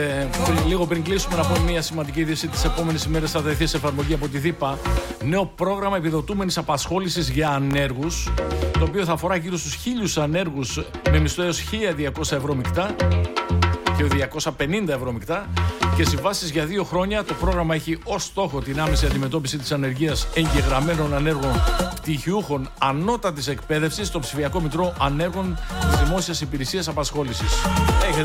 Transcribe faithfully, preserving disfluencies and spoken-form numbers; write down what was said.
Ε, λίγο πριν κλείσουμε, να πω μια σημαντική είδηση. Τις επόμενες ημέρες θα τεθεί σε εφαρμογή από τη ΔΥΠΑ νέο πρόγραμμα επιδοτούμενης απασχόλησης για ανέργους, το οποίο θα αφορά γύρω στους χίλιους ανέργους με μισθό έως χίλια διακόσια ευρώ μεικτά και διακόσια πενήντα ευρώ μεικτά και συμβάσεις για δύο χρόνια. Το πρόγραμμα έχει ως στόχο την άμεση αντιμετώπιση της ανεργίας εγγεγραμμένων ανέργων πτυχιούχων ανώτατης εκπαίδευσης στο ψηφιακό μητρό ανέργων της Δημόσιας Υπηρεσίας Απασχόλησης.